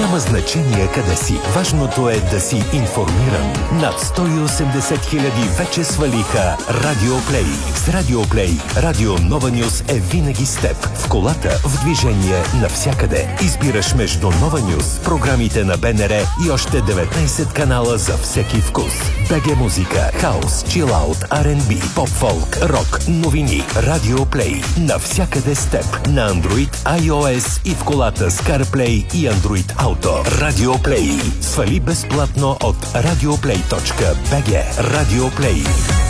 Няма значение къде си. Важното е да си информиран. Над 180 хиляди вече свалиха Радиоплей. С Радиоплей Радио Нова Нюс е винаги с теб. В колата, в движение, навсякъде. Избираш между Нова Нюс, програмите на БНР и още 19 канала за всеки вкус. БГ музика, хаус, чилаут, R&B, поп-фолк, рок, новини. Радиоплей. Навсякъде с теб. На Android, iOS и в колата с CarPlay и Android Auto. Радиоплей. Свали безплатно от radioplay.bg. Радиоплей.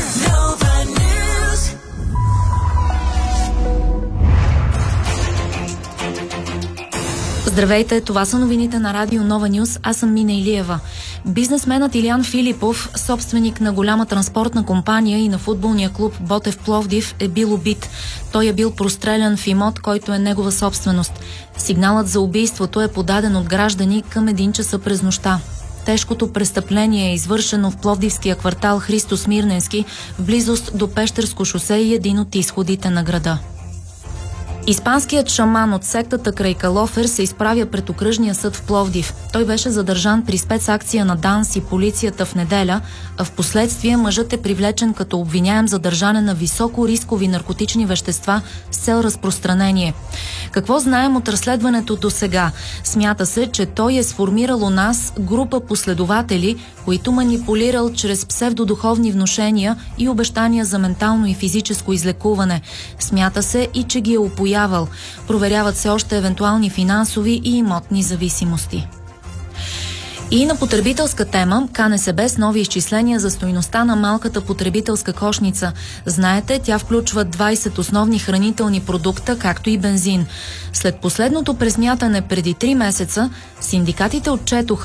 Здравейте, това са новините на Радио Нова Нюс. Аз съм Мина Илиева. Бизнесменът Илиян Филипов, собственик на голяма транспортна компания и на футболния клуб Ботев Пловдив, е бил убит. Той е бил прострелян в имот, който е негова собственост. Сигналът за убийството е подаден от граждани към 1 часа през нощта. Тежкото престъпление е извършено в пловдивския квартал Христо Смирненски, в близост до Пещерско шосе и един от изходите на града. Испанският шаман от сектата Крайкалофер се изправя пред окръжния съд в Пловдив. Той беше задържан при спецакция на ДАНС и полицията в неделя, а в последствие мъжът е привлечен като обвиняем за държане на високо рискови наркотични вещества с цел разпространение. Какво знаем от разследването до сега? Смята се, че той е сформирал у нас група последователи, които манипулирал чрез псевдодуховни внушения и обещания за ментално и физическо излекуване. Смята се и, че ги е упоявал. Проверяват се още евентуални финансови и имотни зависимости. И на потребителска тема, КНСБ с нови изчисления за стойността на малката потребителска кошница. Знаете, тя включва 20 основни хранителни продукта, както и бензин. След последното пресмятане преди 3 месеца, синдикатите отчетоха,